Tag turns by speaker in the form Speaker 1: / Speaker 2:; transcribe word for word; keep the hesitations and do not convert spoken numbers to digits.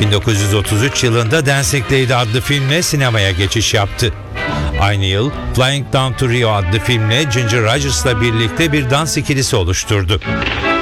Speaker 1: bin dokuz yüz otuz üç yılında Dancing Lady adlı filmle sinemaya geçiş yaptı. Aynı yıl Flying Down to Rio adlı filmle Ginger Rogers'la birlikte bir dans ikilisi oluşturdu.